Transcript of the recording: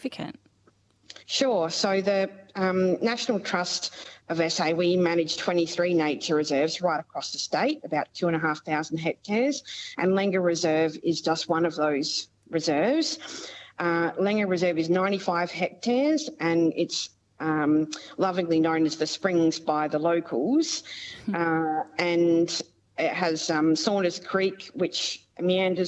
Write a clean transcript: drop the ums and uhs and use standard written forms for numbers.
significant? Sure. So the National Trust of SA, we manage 23 nature reserves right across the state, about 2,500 hectares, and Lenga Reserve is just one of those reserves. Lenga Reserve is 95 hectares and it's lovingly known as the Springs by the locals, and it has Saunders Creek, which meanders